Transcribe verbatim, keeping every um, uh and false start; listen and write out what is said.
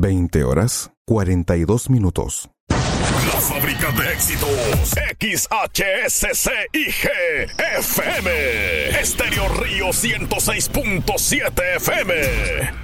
veinte horas, cuarenta y dos minutos. La fábrica de éxitos. X H S C I G F M. Estéreo Río ciento seis punto siete F M.